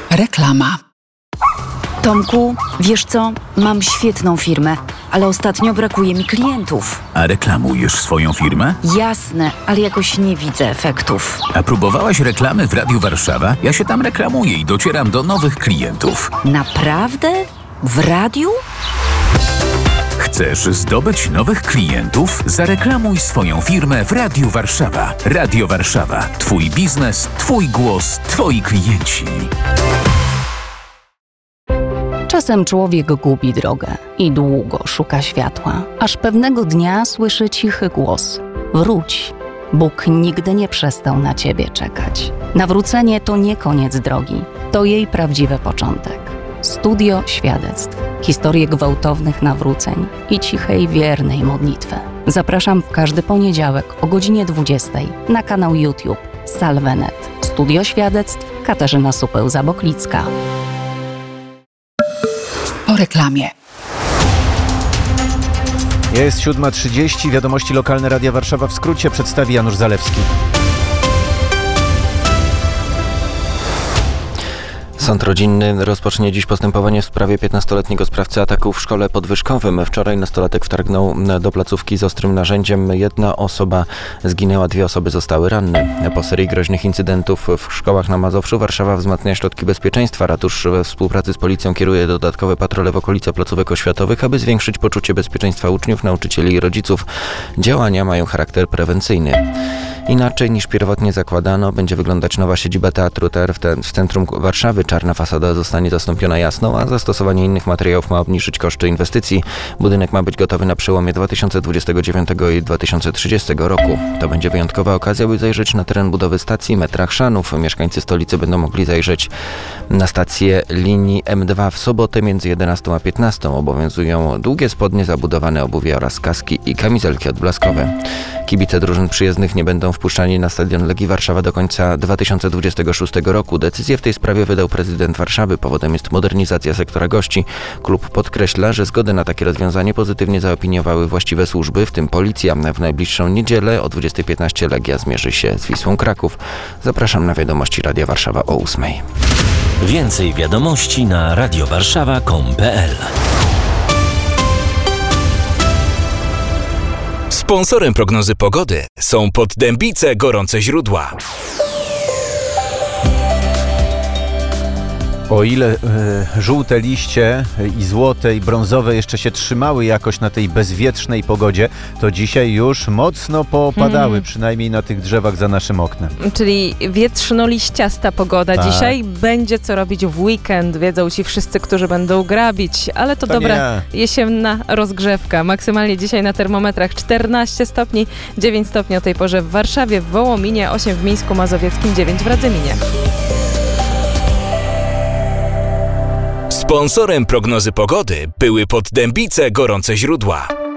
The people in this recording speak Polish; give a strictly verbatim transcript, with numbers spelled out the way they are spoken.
Reklama. Tomku, wiesz co? Mam świetną firmę, ale ostatnio brakuje mi klientów. A reklamujesz swoją firmę? Jasne, ale jakoś nie widzę efektów. A próbowałaś reklamy w Radiu Warszawa? Ja się tam reklamuję i docieram do nowych klientów. Naprawdę? W radiu? Chcesz zdobyć nowych klientów? Zareklamuj swoją firmę w Radiu Warszawa. Radio Warszawa. Twój biznes, twój głos, twoi klienci. Czasem człowiek gubi drogę i długo szuka światła, aż pewnego dnia słyszy cichy głos: wróć, Bóg nigdy nie przestał na ciebie czekać. Nawrócenie to nie koniec drogi, to jej prawdziwy początek. Studio świadectw, historie gwałtownych nawróceń i cichej, wiernej modlitwy. Zapraszam w każdy poniedziałek o godzinie dwudziestej na kanał YouTube Salvenet. Studio świadectw, Katarzyna Supeł-Zaboklicka. Po reklamie. Jest siódma trzydzieści, wiadomości lokalne Radia Warszawa w skrócie przedstawi Janusz Zalewski. Sąd rodzinny rozpocznie dziś postępowanie w sprawie piętnastoletniego sprawcy ataku w szkole podwyżkowym. Wczoraj nastolatek wtargnął do placówki z ostrym narzędziem. Jedna osoba zginęła, dwie osoby zostały ranne. Po serii groźnych incydentów w szkołach na Mazowszu Warszawa wzmacnia środki bezpieczeństwa. Ratusz we współpracy z policją kieruje dodatkowe patrole w okolice placówek oświatowych, aby zwiększyć poczucie bezpieczeństwa uczniów, nauczycieli i rodziców. Działania mają charakter prewencyjny. Inaczej niż pierwotnie zakładano będzie wyglądać nowa siedziba Teatru T R w centrum Warszawy. Czarna fasada zostanie zastąpiona jasną, a zastosowanie innych materiałów ma obniżyć koszty inwestycji. Budynek ma być gotowy na przełomie dwa tysiące dwudziestego dziewiątego i dwa tysiące trzydziestego roku. To będzie wyjątkowa okazja, by zajrzeć na teren budowy stacji metra Chrzanów. Mieszkańcy stolicy będą mogli zajrzeć na stację linii M dwa w sobotę między jedenastą a piętnastą. Obowiązują długie spodnie, zabudowane obuwie oraz kaski i kamizelki odblaskowe. Kibice drużyn przyjezdnych nie będą wpuszczani na stadion Legii Warszawa do końca dwa tysiące dwudziestego szóstego roku. Decyzję w tej sprawie wydał prezydent Warszawy. Powodem jest modernizacja sektora gości. Klub podkreśla, że zgodę na takie rozwiązanie pozytywnie zaopiniowały właściwe służby, w tym policja. W najbliższą niedzielę o dwudziestej piętnaście Legia zmierzy się z Wisłą Kraków. Zapraszam na wiadomości Radia Warszawa o ósmej. Więcej wiadomości na radiowarszawa kropka com kropka p l. Sponsorem prognozy pogody są Poddębice Gorące Źródła. O ile e, żółte liście i złote i brązowe jeszcze się trzymały jakoś na tej bezwietrznej pogodzie, to dzisiaj już mocno popadały, hmm. przynajmniej na tych drzewach za naszym oknem. Czyli wietrzno-liściasta pogoda tak. Dzisiaj. Będzie co robić w weekend, wiedzą ci wszyscy, którzy będą grabić, ale to, to dobra ja. jesienna rozgrzewka. Maksymalnie dzisiaj na termometrach czternaście stopni, dziewięć stopni o tej porze w Warszawie, w Wołominie, osiem w Mińsku Mazowieckim, dziewięć w Radzyminie. Sponsorem prognozy pogody były Poddębice Gorące Źródła.